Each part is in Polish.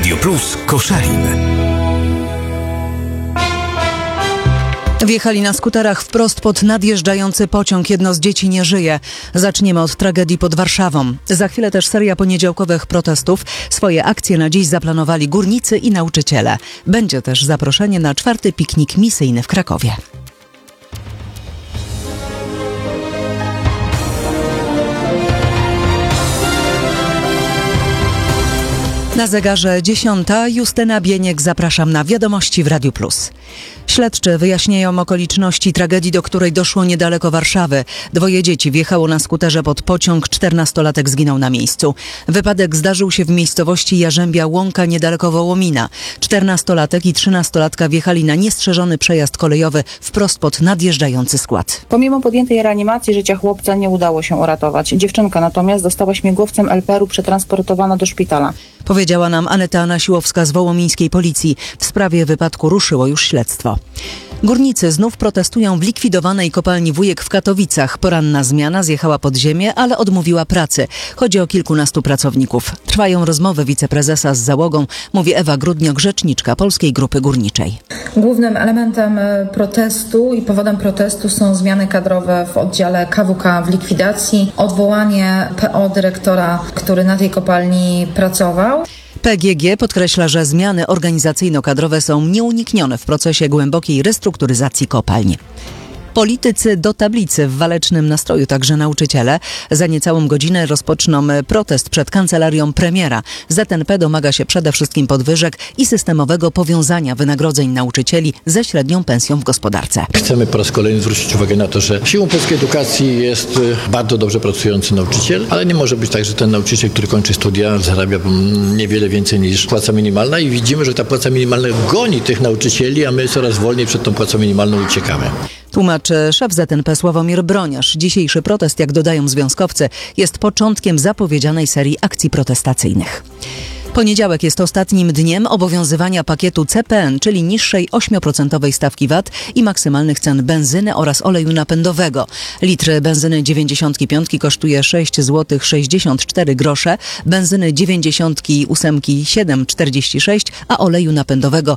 Radio Plus Koszalin. Wjechali na skuterach wprost pod nadjeżdżający pociąg. Jedno z dzieci nie żyje. Zaczniemy od tragedii pod Warszawą. Za chwilę też seria poniedziałkowych protestów. Swoje akcje na dziś zaplanowali górnicy i nauczyciele. Będzie też zaproszenie na 4. piknik misyjny w Krakowie. Na zegarze 10. Justyna Bieniek, zapraszam na Wiadomości w Radiu Plus. Śledczy wyjaśniają okoliczności tragedii, do której doszło niedaleko Warszawy. 2 dzieci wjechało na skuterze pod pociąg, 14-latek zginął na miejscu. Wypadek zdarzył się w miejscowości Jarzębia Łąka niedaleko Wołomina. 14-latek i 13-latka wjechali na niestrzeżony przejazd kolejowy wprost pod nadjeżdżający skład. Pomimo podjętej reanimacji życia chłopca nie udało się uratować. Dziewczynka natomiast została śmigłowcem LPR-u przetransportowana do szpitala. Powiedziała nam Aneta Nasiłowska z wołomińskiej policji. W sprawie wypadku ruszyło już śledztwo. Górnicy znów protestują w likwidowanej kopalni Wujek w Katowicach. Poranna zmiana zjechała pod ziemię, ale odmówiła pracy. Chodzi o kilkunastu pracowników. Trwają rozmowy wiceprezesa z załogą, mówi Ewa Grudniok, rzeczniczka Polskiej Grupy Górniczej. Głównym elementem protestu i powodem protestu są zmiany kadrowe w oddziale KWK w likwidacji, odwołanie PO dyrektora, który na tej kopalni pracował. PGG podkreśla, że zmiany organizacyjno-kadrowe są nieuniknione w procesie głębokiej restrukturyzacji kopalń. Politycy do tablicy, w walecznym nastroju także nauczyciele. Za niecałą godzinę rozpoczną protest przed kancelarią premiera. ZNP domaga się przede wszystkim podwyżek i systemowego powiązania wynagrodzeń nauczycieli ze średnią pensją w gospodarce. Chcemy po raz kolejny zwrócić uwagę na to, że siłą polskiej edukacji jest bardzo dobrze pracujący nauczyciel, ale nie może być tak, że ten nauczyciel, który kończy studia, zarabia niewiele więcej niż płaca minimalna i widzimy, że ta płaca minimalna goni tych nauczycieli, a my coraz wolniej przed tą płacą minimalną uciekamy. Tłumaczy szef ZNP Sławomir Broniarz. Dzisiejszy protest, jak dodają związkowcy, jest początkiem zapowiedzianej serii akcji protestacyjnych. Poniedziałek jest ostatnim dniem obowiązywania pakietu CPN, czyli niższej 8% stawki VAT i maksymalnych cen benzyny oraz oleju napędowego. Litr benzyny 95 kosztuje 6 zł 64 grosze, benzyny 98 7,46, a oleju napędowego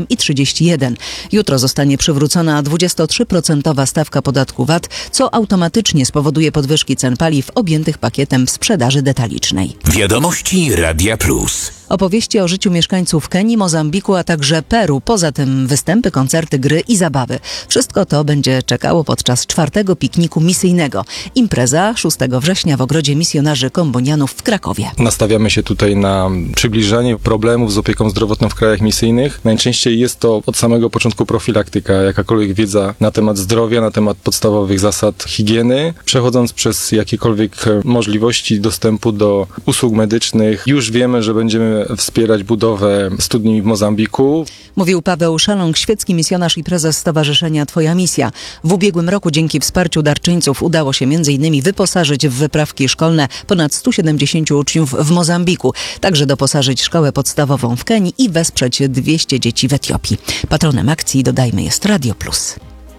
7,31. Jutro zostanie przywrócona 23% stawka podatku VAT, co automatycznie spowoduje podwyżki cen paliw objętych pakietem w sprzedaży detalicznej. Wiadomości Radia Plus. Opowieści o życiu mieszkańców Kenii, Mozambiku, a także Peru. Poza tym występy, koncerty, gry i zabawy. Wszystko to będzie czekało podczas 4. pikniku misyjnego. Impreza 6 września w Ogrodzie Misjonarzy Kombonianów w Krakowie. Nastawiamy się tutaj na przybliżanie problemów z opieką zdrowotną w krajach misyjnych. Najczęściej jest to od samego początku profilaktyka, jakakolwiek wiedza na temat zdrowia, na temat podstawowych zasad higieny, przechodząc przez jakiekolwiek możliwości dostępu do usług medycznych. Już wiemy, że będziemy wspierać budowę studni w Mozambiku. Mówił Paweł Szalong, świecki misjonarz i prezes Stowarzyszenia Twoja Misja. W ubiegłym roku dzięki wsparciu darczyńców udało się m.in. wyposażyć w wyprawki szkolne ponad 170 uczniów w Mozambiku. Także doposażyć szkołę podstawową w Kenii i wesprzeć 200 dzieci w Etiopii. Patronem akcji, dodajmy, jest Radio Plus.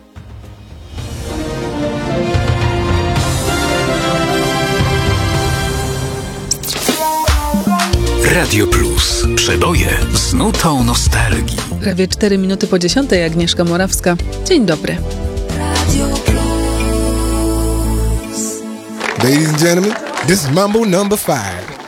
Radio Plus. Przeboje z nutą nostalgii. Prawie 4 minuty po 10. Agnieszka Morawska. Dzień dobry. Ladies and gentlemen, this is Mambo number 5.